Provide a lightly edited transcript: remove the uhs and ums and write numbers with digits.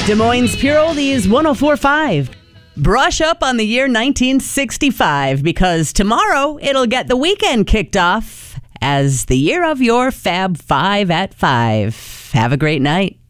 Des Moines Pure Oldies 104.5. Brush up on the year 1965 because tomorrow it'll get the weekend kicked off as the year of your Fab Five at 5. Have a great night.